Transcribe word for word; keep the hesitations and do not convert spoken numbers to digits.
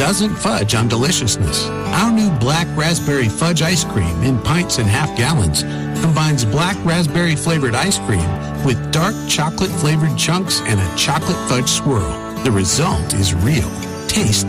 doesn't fudge on deliciousness. Our new black raspberry fudge ice cream in pints and half gallons combines black raspberry flavored ice cream with dark chocolate flavored chunks and a chocolate fudge swirl. The result is real. Taste